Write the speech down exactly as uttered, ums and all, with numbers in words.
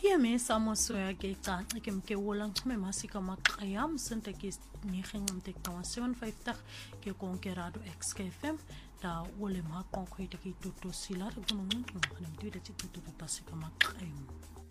me samosoya ke caca ke mke wolang me masika maqayam sente ke negen tekno seven fifty ke konkerado X K F M da wole ma konko ite ke tutu silar kuno nguntu ngane mtwida tutu tasika maqayam